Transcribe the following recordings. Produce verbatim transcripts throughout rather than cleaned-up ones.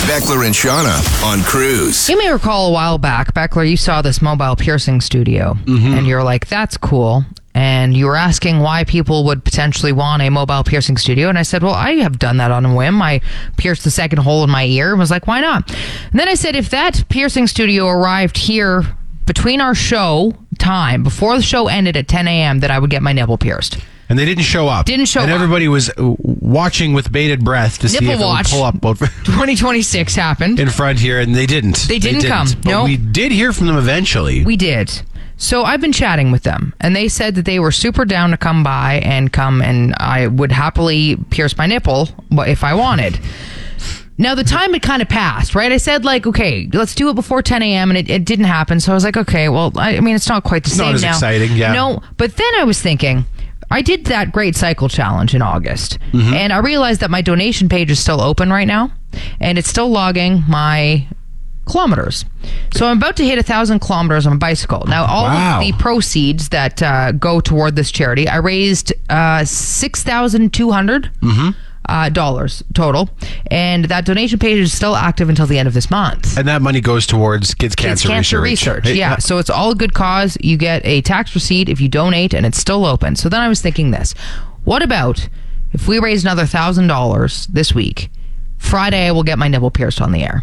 Beckler and Shauna on Cruise. You may recall a while back, Beckler, you saw this mobile piercing studio, mm-hmm. and you're like, that's cool. And you were asking why people would potentially want a mobile piercing studio. And I said, well, I have done that on a whim. I pierced the second hole in my ear and was like, why not? And then I said, if that piercing studio arrived here between our show time, before the show ended at ten a.m., that I would get my nipple pierced. And they didn't show up. Didn't show and up. And everybody was watching with bated breath to Nipple see if watch. it would pull up twenty twenty-six happened. in front here, and they didn't. They didn't, they didn't. come. But no. we did hear from them eventually. We did. So I've been chatting with them, and they said that they were super down to come by and come, and I would happily pierce my nipple if I wanted. Now, the time had kind of passed, right? I said, like, okay, let's do it before ten a.m., and it, it didn't happen. So I was like, okay, well, I, I mean, it's not quite the it's same not as now. exciting, yeah. No, but then I was thinking, I did that Great Cycle Challenge in August, mm-hmm. and I realized that my donation page is still open right now, and it's still logging my kilometers. So I'm about to hit a thousand kilometers on a bicycle. Now, all wow. of the proceeds that uh, go toward this charity, I raised uh, six thousand two hundred mm-hmm. uh, dollars total, and that donation page is still active until the end of this month. And that money goes towards kids' Kids cancer, cancer research. research. Yeah, so it's all a good cause. You get a tax receipt if you donate, and it's still open. So then I was thinking this: what about if we raise another thousand dollars this week? Friday, I will get my nipple pierced on the air.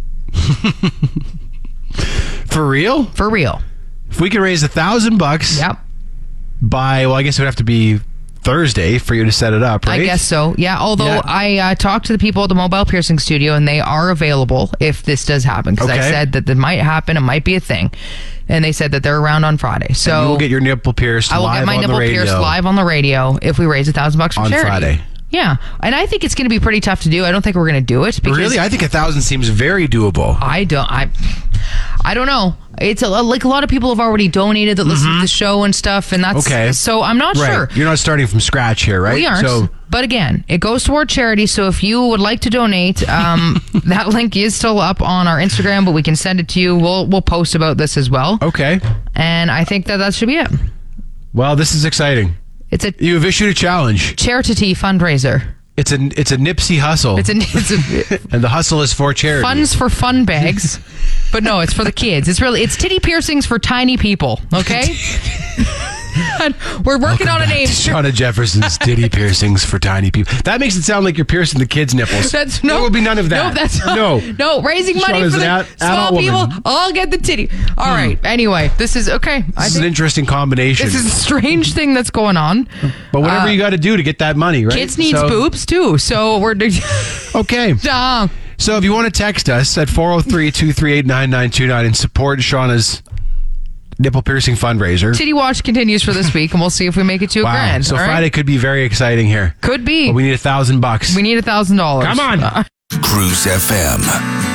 For real? For real. If we could raise a thousand bucks Yep. by, well, I guess it would have to be Thursday for you to set it up, right? I guess so. Yeah. Although Yeah. I uh, talked to the people at the mobile piercing studio, and they are available if this does happen. Because Okay. I said that it might happen. It might be a thing. And they said that they're around on Friday. So and you will get your nipple pierced I will live get my on nipple the radio pierced live on the radio if we raise a thousand bucks for on charity. Friday. Yeah. And I think it's going to be pretty tough to do. I don't think we're going to do it. Because Really? I think a thousand seems very doable. I don't. I. I don't know. It's a, like a lot of people have already donated that listen to the show and stuff, and that's Okay. So I'm not Right. sure. You're not starting from scratch here, right? We aren't. So, but again, it goes toward charity. So if you would like to donate, um, that link is still up on our Instagram, but we can send it to you. We'll we'll post about this as well. okay. And I think that that should be it. Well, this is exciting. It's a You've issued a challenge. charity fundraiser. It's a it's a Nipsey hustle. It's a, it's a and the hustle is for charity. funds for fun bags. But no, it's for the kids. It's really it's titty piercings for tiny people. Okay. And we're working Welcome on a back name. to Shauna Jefferson's titty piercings for tiny people. That makes it sound like you're piercing the kids' nipples. That's no. There will be none of that. No, that's not, no. No, raising money Shauna's for the an ad- small adult people. woman. I'll get the titty. All right. Anyway, this is okay. I This is think an interesting combination. this is a strange thing that's going on. but whatever uh, you got to do to get that money, right? Kids needs So- boobs too. So we're Okay. uh, So if you want to text us at four oh three, two three eight, nine nine two nine and support Shauna's nipple piercing fundraiser. Titty Watch continues for this week, and we'll see if we make it to a Wow. grand. So all right? Friday could be very exciting here. Could be. But we need a thousand bucks. We need a thousand dollars. Come on. Cruise F M.